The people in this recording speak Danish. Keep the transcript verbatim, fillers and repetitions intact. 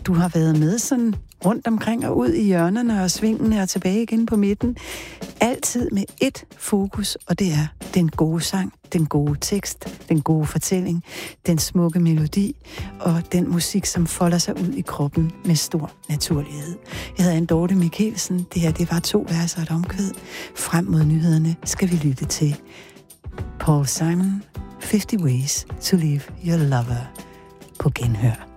du har været med sådan rundt omkring og ud i hjørnerne og svingene og tilbage igen på midten. Altid med ét fokus, og det er den gode sang, den gode tekst, den gode fortælling, den smukke melodi og den musik, som folder sig ud i kroppen med stor naturlighed. Jeg hedder Anne Dorte Michelsen. Det her, det var to vers og et omkvæd. Frem mod nyhederne skal vi lytte til Paul Simon, fifty ways to leave your lover, på genhør.